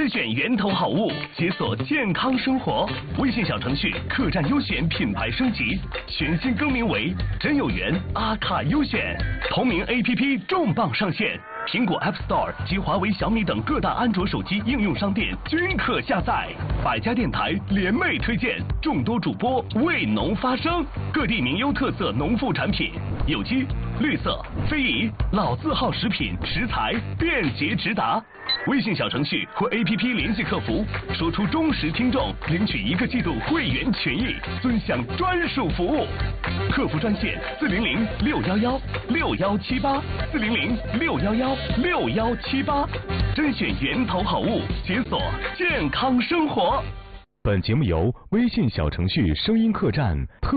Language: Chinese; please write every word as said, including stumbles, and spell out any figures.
甄选源头好物，解锁健康生活。微信小程序客栈优选品牌升级，全新更名为真有缘阿卡优选。同名 A P P 重磅上线，苹果 App Store 及华为、小米等各大安卓手机应用商店均可下载。百家电台联袂推荐，众多主播为农发声，各地名优特色农副产品，有机、绿色、非遗、老字号食品食材便捷直达。微信小程序或 A P P 联系客服，说出忠实听众领取一个季度会员权益，尊享专属服务。客服专线四零零六幺幺六幺七八四零零六幺幺六幺七八，甄选源头好物，解锁健康生活。本节目由微信小程序声音客栈特